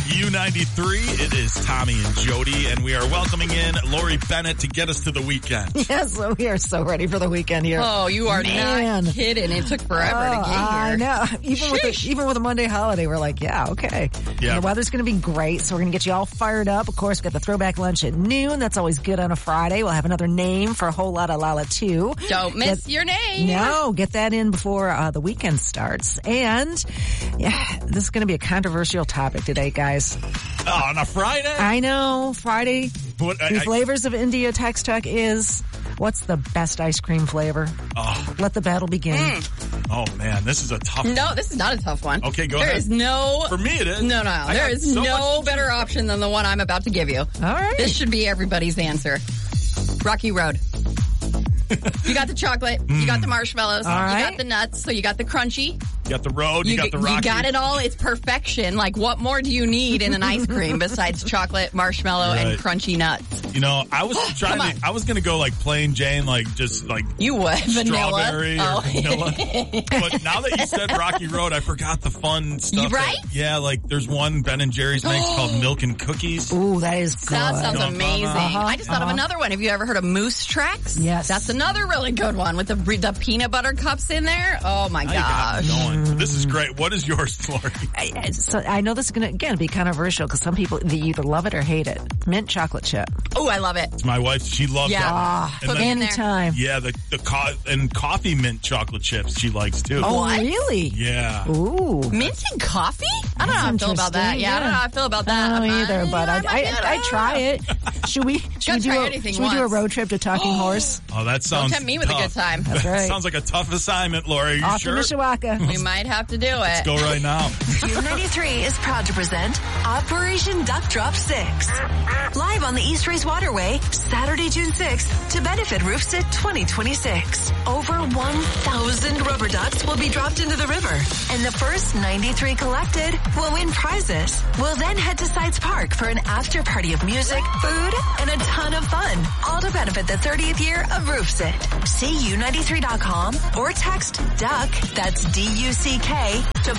U93. It is Tommy and Jody, and we are welcoming in Lori Bennett to get us to the weekend. Yes, we are so ready for the weekend here. Oh, you are not kidding. It took forever to get here. I know. Even with a Monday holiday, we're like, yeah, okay. Yeah. And the weather's going to be great, so we're going to get you all fired up. Of course, we've got the throwback lunch at noon. That's always good on a Friday. We'll have another name for a whole lot of Lala, too. Don't miss your name. No, get that in before the weekend starts. And, yeah, this is going to be a controversial topic today, guys. Oh, on a Friday? I know. Friday. The flavors of India Tex Talk is, what's the best ice cream flavor? Oh. Let the battle begin. Oh, man, this is a tough one. No, this is not a tough one. Okay, go ahead. There is no... For me, it is. No. There is no better option than the one I'm about to give you. All right. This should be everybody's answer. Rocky Road. You got the chocolate. You got the marshmallows. All right. You got the nuts. So you got the crunchy. You got the road. You got the Rocky. You got it all. It's perfection. Like, what more do you need in an ice cream besides chocolate, marshmallow, and crunchy nuts? You know, I was I was going to go like plain Jane, like just like you would strawberry or vanilla. But now that you said Rocky Road, I forgot the fun stuff. Right? Yeah, like there's one Ben & Jerry's makes called Milk and Cookies. Ooh, that is good. That sounds amazing. I just thought of another one. Have you ever heard of Moose Tracks? Yes. That's another really good one with the peanut butter cups in there. Oh my gosh. This is great. What is yours, Lori? I know this is going to, again, be controversial because some people, they either love it or hate it. Mint chocolate chip. Oh, I love it. It's my wife. She loves that. Put me in there. Anytime. Yeah, and coffee mint chocolate chips she likes too. Oh, What? really? Yeah. Ooh. Mint and coffee? I don't know how I feel about that. Yeah, I don't know how I feel about that. I don't either, but I'd try it. Should we do a road trip to Talking Horse? Oh, that sounds Don't tempt me with tough. a good time. That's right. Sounds like a tough assignment, Lori. Are you Off sure? to Mishawaka. We might have to do it. Let's go right now. U93 is proud to present Operation Duck Drop 6. Live on the East Race Waterway, Saturday, June 6th, to benefit RoofSit 2026. Over 1,000 rubber ducks will be dropped into the river, and the first 93 collected will win prizes. We'll then head to Sites Park for an after party of music, food, and a ton of fun, all to benefit the 30th year of RoofSit. See U93.com or text DUCK, that's D-U-C-K, to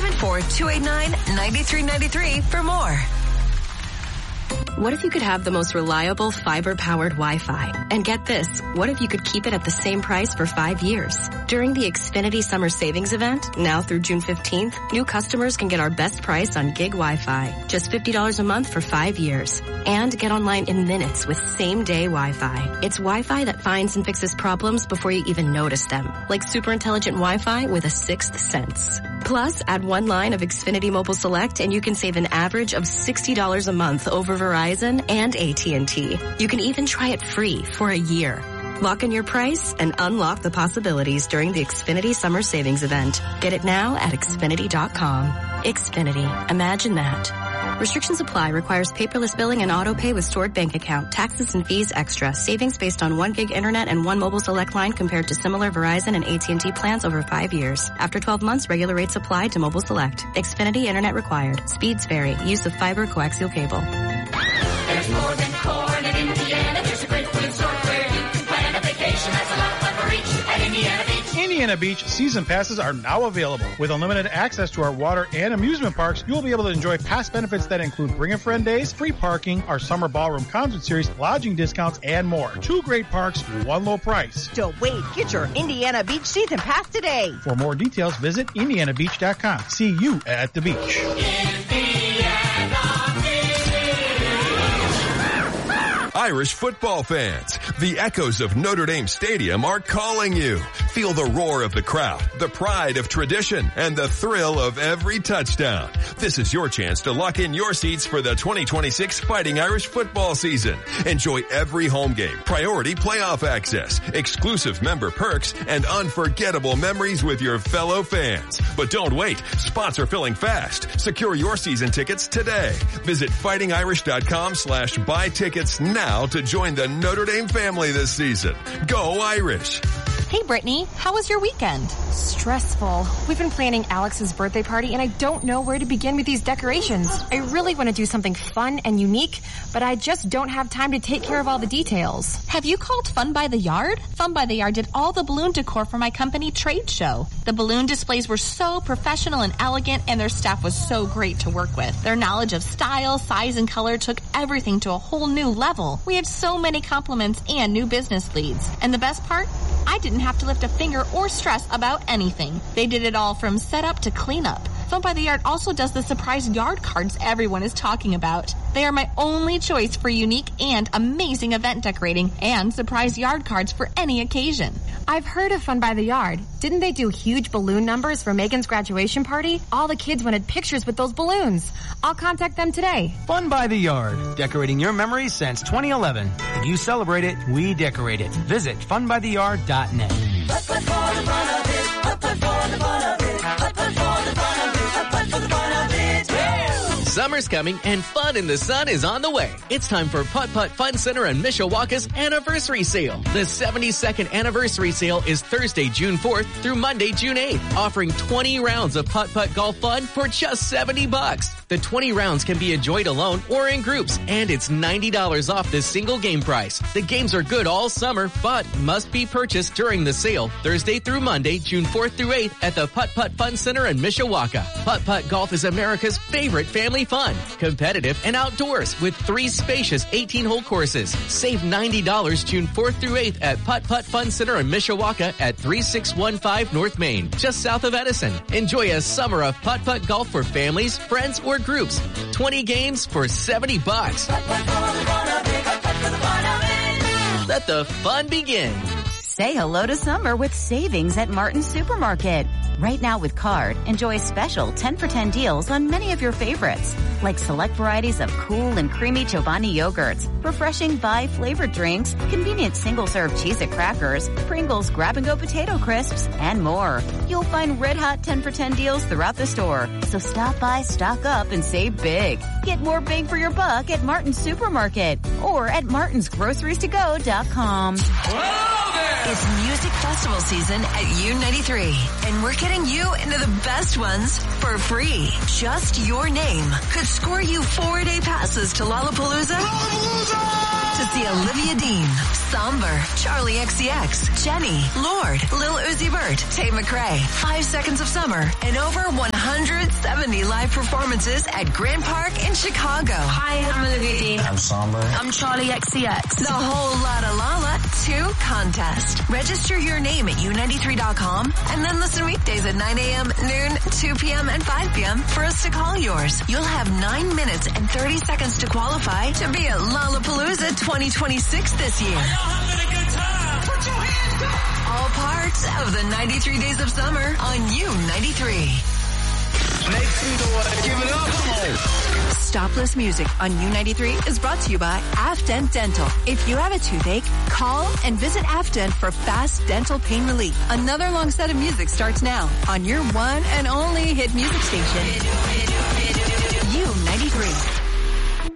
574-289-9393 for more. What if you could have the most reliable fiber-powered Wi-Fi? And get this, what if you could keep it at the same price for 5 years? During the Xfinity Summer Savings Event, now through June 15th, new customers can get our best price on gig Wi-Fi. Just $50 a month for 5 years. And get online in minutes with same-day Wi-Fi. It's Wi-Fi that finds and fixes problems before you even notice them. Like super intelligent Wi-Fi with a sixth sense. Plus, add one line of Xfinity Mobile Select and you can save an average of $60 a month over Verizon and AT&T. You can even try it free for a year. Lock in your price and unlock the possibilities during the Xfinity Summer Savings Event. Get it now at Xfinity.com. Xfinity. Imagine that. Restrictions apply. Requires paperless billing and auto pay with stored bank account. Taxes and fees extra. Savings based on 1 gig internet and 1 mobile select line compared to similar Verizon and AT&T plans over 5 years. After 12 months, regular rates apply to mobile select. Xfinity internet required. Speeds vary. Use of fiber coaxial cable. There's more than corn in Indiana. There's a great food store where you can plan a vacation. That's a lot of fun for each at Indiana Beach. Indiana Beach season passes are now available. With unlimited access to our water and amusement parks, you'll be able to enjoy past benefits that include Bring a Friend days, free parking, our summer ballroom concert series, lodging discounts, and more. 2 great parks, 1 low price. Don't wait. Get your Indiana Beach season pass today. For more details, visit IndianaBeach.com. See you at the beach. Irish football fans, the echoes of Notre Dame Stadium are calling you. Feel the roar of the crowd, the pride of tradition, and the thrill of every touchdown. This is your chance to lock in your seats for the 2026 Fighting Irish football season. Enjoy every home game, priority playoff access, exclusive member perks, and unforgettable memories with your fellow fans. But don't wait. Spots are filling fast. Secure your season tickets today. Visit fightingirish.com/buy tickets now to join the Notre Dame family this season. Go Irish! Hey, Brittany, how was your weekend? Stressful. We've been planning Alex's birthday party, and I don't know where to begin with these decorations. I really want to do something fun and unique, but I just don't have time to take care of all the details. Have you called Fun by the Yard? Fun by the Yard did all the balloon decor for my company trade show. The balloon displays were so professional and elegant, and their staff was so great to work with. Their knowledge of style, size, and color took everything to a whole new level. We had so many compliments and new business leads. And the best part? I didn't have to lift a finger or stress about anything. They did it all from setup to cleanup. Fun by the Yard also does the surprise yard cards everyone is talking about. They are my only choice for unique and amazing event decorating and surprise yard cards for any occasion. I've heard of Fun by the Yard. Didn't they do huge balloon numbers for Megan's graduation party? All the kids wanted pictures with those balloons. I'll contact them today. Fun by the Yard, decorating your memories since 2011. If you celebrate it, we decorate it. Visit funbytheyard.net. Putt-putt for the fun of it. Putt-putt for the fun of it. Putt-putt for the fun of it. Putt-putt for the fun of it. Summer's coming and fun in the sun is on the way. It's time for Putt Putt Fun Center and Mishawaka's anniversary sale. The 72nd anniversary sale is Thursday, June 4th through Monday, June 8th, offering 20 rounds of putt-putt golf fun for just $70. The 20 rounds can be enjoyed alone or in groups, and it's $90 off the single game price. The games are good all summer, but must be purchased during the sale, Thursday through Monday, June 4th through 8th at the Putt Putt Fun Center in Mishawaka. Putt Putt Golf is America's favorite family fun, competitive, and outdoors with 3 spacious 18-hole courses. Save $90 June 4th through 8th at Putt Putt Fun Center in Mishawaka at 3615 North Main, just south of Edison. Enjoy a summer of Putt Putt Golf for families, friends, or groups. 20 games for $70. Let the fun begin. Say hello to summer with savings at Martin's Supermarket. Right now with card, enjoy special 10 for 10 deals on many of your favorites, like select varieties of cool and creamy Chobani yogurts, refreshing Vi flavored drinks, convenient single-serve Cheez-It crackers, Pringles grab-and-go potato crisps, and more. You'll find red-hot 10 for 10 deals throughout the store, so stop by, stock up, and save big. Get more bang for your buck at Martin's Supermarket or at martin'sgroceriestogo.com. It's music festival season at U93, and we're getting you into the best ones for free. Just your name could score you 4-day passes to Lollapalooza. To see Olivia Dean, Somber, Charlie XCX, Jenny, Lorde, Lil Uzi Vert, Tate McRae, 5 Seconds of Summer, and over 170 live performances at Grand Park in Chicago. Hi, I'm Olivia Dean. I'm Somber. I'm Charlie XCX. The Whole Lotta Lala 2 contest. Register your name at U93.com and then listen weekdays at 9 a.m., noon, 2 p.m., and 5 p.m. for us to call yours. You'll have 9 minutes and 30 seconds to qualify to be at Lollapalooza 2026 this year. Are y'all having a good time? Put your hands up! All parts of the 93 Days of Summer on U93. Make some noise. Give it up. Come on. Stopless Music on U93 is brought to you by Afdent Dental. If you have a toothache, call and visit Afdent for fast dental pain relief. Another long set of music starts now on your one and only hit music station. U93.